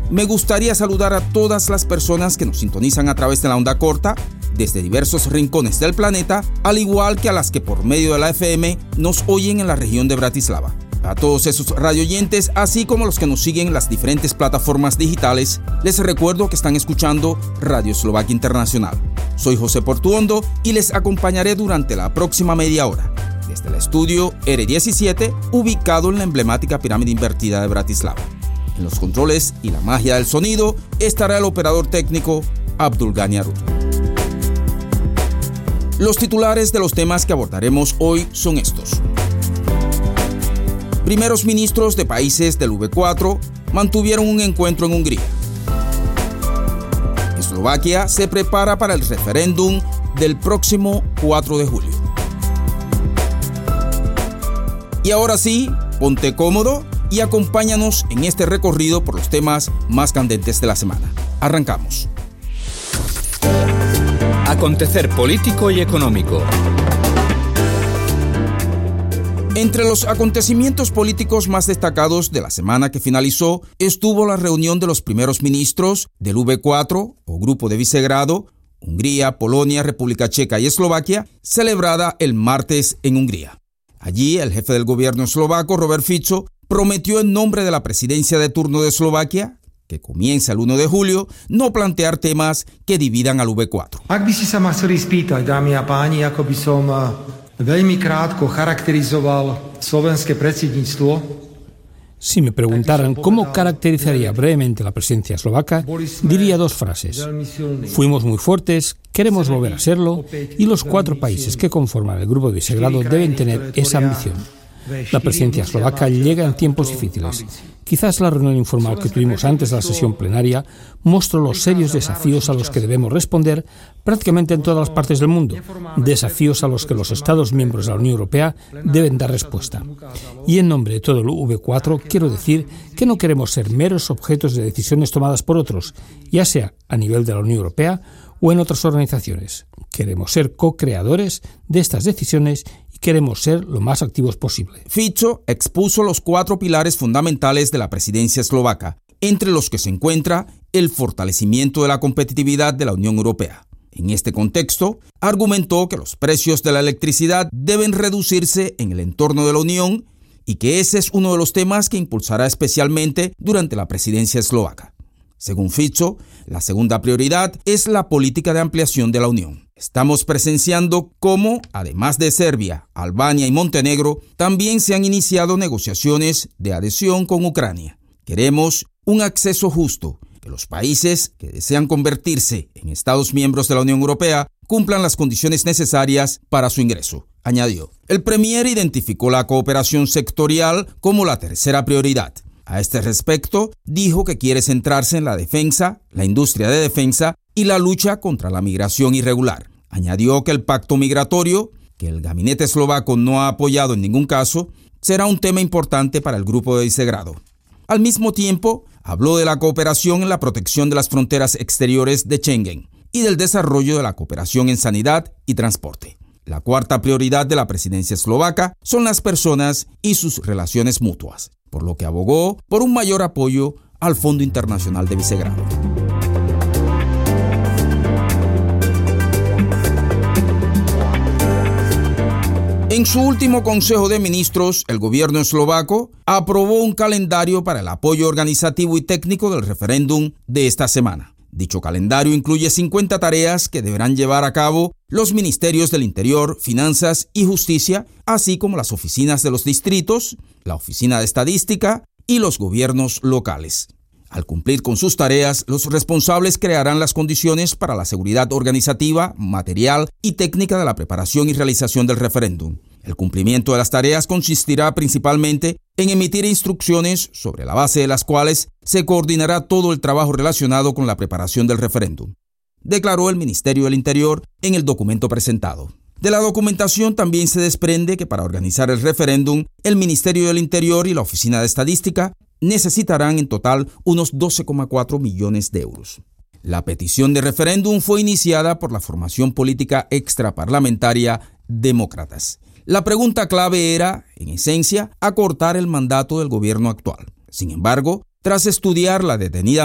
Me gustaría saludar a todas las personas que nos sintonizan a través de la onda corta desde diversos rincones del planeta, al igual que a las que por medio de la FM nos oyen en la región de Bratislava. A todos esos radioyentes, así como los que nos siguen en las diferentes plataformas digitales, les recuerdo que están escuchando Radio Eslovaquia Internacional. Soy José Portuondo y les acompañaré durante la próxima media hora, desde el estudio R17, ubicado en la emblemática pirámide invertida de Bratislava. En los controles y la magia del sonido estará el operador técnico Abdulgani Arut. Los titulares de los temas que abordaremos hoy son estos. Primeros ministros de países del V4 mantuvieron un encuentro en Hungría. Eslovaquia se prepara para el referéndum del próximo 4 de julio. Y ahora sí, ponte cómodo y acompáñanos en este recorrido por los temas más candentes de la semana. Arrancamos. Acontecer político y económico. Entre los acontecimientos políticos más destacados de la semana que finalizó estuvo la reunión de los primeros ministros del V4 o Grupo de Visegrado, Hungría, Polonia, República Checa y Eslovaquia, celebrada el martes en Hungría. Allí el jefe del gobierno eslovaco, Robert Fico, prometió en nombre de la presidencia de turno de Eslovaquia, que comienza el 1 de julio, no plantear temas que dividan al V4. Ak by si sa ma chceli spýtať, dámy a páni, ako by som veľmi krátko charakterizoval slovenské predsedníctvo. Si me preguntaran cómo caracterizaría brevemente la presidencia eslovaca, diría dos frases. Fuimos muy fuertes, queremos volver a serlo, y los 4 países que conforman el Grupo de Visegrado deben tener esa ambición. La presidencia eslovaca llega en tiempos difíciles. Quizás la reunión informal que tuvimos antes de la sesión plenaria mostró los serios desafíos a los que debemos responder prácticamente en todas las partes del mundo, desafíos a los que los Estados miembros de la Unión Europea deben dar respuesta. Y en nombre de todo el V4 quiero decir que no queremos ser meros objetos de decisiones tomadas por otros, ya sea a nivel de la Unión Europea o en otras organizaciones. Queremos ser co-creadores de estas decisiones y queremos ser lo más activos posible. Fico expuso los 4 pilares fundamentales de la presidencia eslovaca, entre los que se encuentra el fortalecimiento de la competitividad de la Unión Europea. En este contexto, argumentó que los precios de la electricidad deben reducirse en el entorno de la Unión y que ese es uno de los temas que impulsará especialmente durante la presidencia eslovaca. Según Fico, la segunda prioridad es la política de ampliación de la Unión. Estamos presenciando cómo, además de Serbia, Albania y Montenegro, también se han iniciado negociaciones de adhesión con Ucrania. Queremos un acceso justo, que los países que desean convertirse en Estados miembros de la Unión Europea cumplan las condiciones necesarias para su ingreso, añadió. El premier identificó la cooperación sectorial como la tercera prioridad. A este respecto, dijo que quiere centrarse en la defensa, la industria de defensa y la lucha contra la migración irregular. Añadió que el pacto migratorio, que el gabinete eslovaco no ha apoyado en ningún caso, será un tema importante para el Grupo de Visegrado. Al mismo tiempo, habló de la cooperación en la protección de las fronteras exteriores de Schengen y del desarrollo de la cooperación en sanidad y transporte. La cuarta prioridad de la presidencia eslovaca son las personas y sus relaciones mutuas, por lo que abogó por un mayor apoyo al Fondo Internacional de Visegrado. En su último Consejo de Ministros, el gobierno eslovaco aprobó un calendario para el apoyo organizativo y técnico del referéndum de esta semana. Dicho calendario incluye 50 tareas que deberán llevar a cabo los ministerios del Interior, Finanzas y Justicia, así como las oficinas de los distritos, la Oficina de Estadística y los gobiernos locales. Al cumplir con sus tareas, los responsables crearán las condiciones para la seguridad organizativa, material y técnica de la preparación y realización del referéndum. El cumplimiento de las tareas consistirá principalmente en emitir instrucciones sobre la base de las cuales se coordinará todo el trabajo relacionado con la preparación del referéndum, declaró el Ministerio del Interior en el documento presentado. De la documentación también se desprende que para organizar el referéndum, el Ministerio del Interior y la Oficina de Estadística necesitarán en total unos 12,4 millones de euros. La petición de referéndum fue iniciada por la formación política extraparlamentaria Demócratas. La pregunta clave era, en esencia, acortar el mandato del gobierno actual. Sin embargo, tras estudiarla detenidamente,